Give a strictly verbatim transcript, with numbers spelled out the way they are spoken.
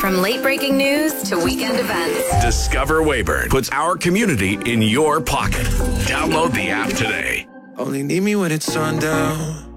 From late breaking news to weekend events, Discover Weyburn puts our community in your pocket. Download the app today. Only need me when it's sundown.